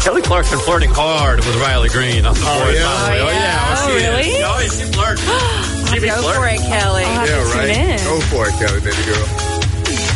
Kelly Clarkson flirting hard with Riley Green on the boys. yeah? Oh, yeah. Oh, really? Oh, she flirts. She be Go for flirting. it, Kelly. Yeah, right. Go for it, Kelly, baby girl.